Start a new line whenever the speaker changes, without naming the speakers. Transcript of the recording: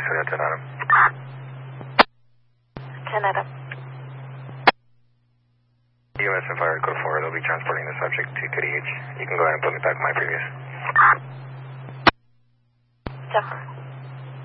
City 10 Adam.
10 Adam.
UMS and Fire Code 4, they'll be transporting the subject to KDH. You can go ahead and put me back in my previous.
10-4.